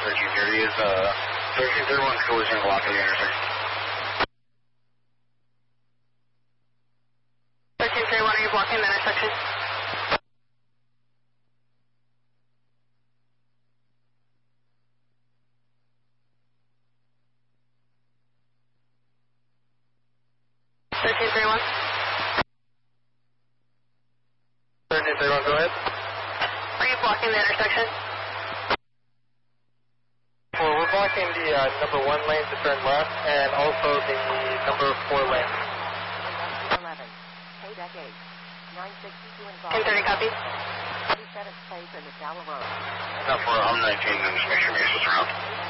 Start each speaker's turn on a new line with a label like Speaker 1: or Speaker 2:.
Speaker 1: 1330 is 1331's collision blocking the intersection.
Speaker 2: 1331, are you blocking the intersection? Go
Speaker 1: ahead.
Speaker 2: Are you blocking the intersection?
Speaker 1: Well, we're blocking the number 1 lane to turn left and also the number 4 lane.
Speaker 3: 11, Payback 8, 962 involved.
Speaker 2: 1030 copy.
Speaker 3: 27th place in the Tower Road.
Speaker 1: I'm 19, I'm just making sure Mesa's around.